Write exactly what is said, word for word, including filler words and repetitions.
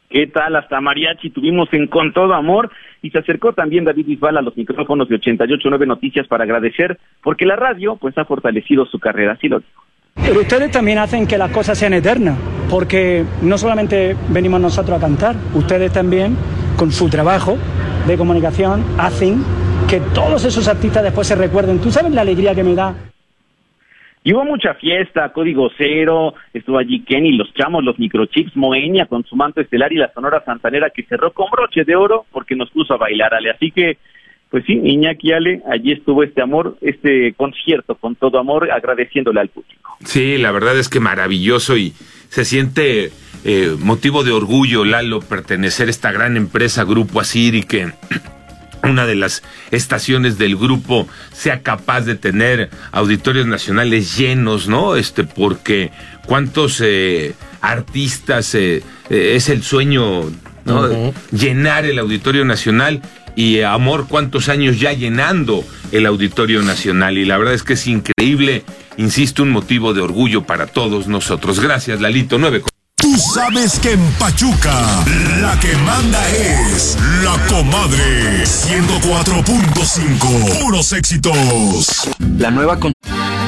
¿Qué tal? Hasta mariachi tuvimos en Con Todo Amor, y se acercó también David Bisbal a los micrófonos de ochenta y ocho punto nueve Noticias para agradecer, porque la radio pues ha fortalecido su carrera, así lo dijo. Pero ustedes también hacen que las cosas sean eternas, porque no solamente venimos nosotros a cantar, ustedes también, con su trabajo de comunicación, hacen que todos esos artistas después se recuerden. ¿Tú sabes la alegría que me da? Y hubo mucha fiesta, Código Cero, estuvo allí Kenny, Los Chamos, los Microchips, Moenia con su manto estelar y la Sonora Santanera, que cerró con broche de oro porque nos puso a bailar, Ale. Así que, pues sí, Iñaki, Ale, allí estuvo este amor, este concierto Con Todo Amor, agradeciéndole al público. Sí, la verdad es que maravilloso, y se siente eh, motivo de orgullo, Lalo, pertenecer a esta gran empresa, Grupo Asir, y que una de las estaciones del grupo sea capaz de tener auditorios nacionales llenos, ¿no? Este, porque cuántos eh, artistas eh, eh, es el sueño, ¿no? Uh-huh. Llenar el Auditorio Nacional, y Amor, cuántos años ya llenando el Auditorio Nacional, y la verdad es que es increíble, insisto, un motivo de orgullo para todos nosotros. Gracias, Lalito. Nueve. Tú sabes que en Pachuca la que manda es La Comadre. ciento cuatro punto cinco, puros éxitos. La nueva con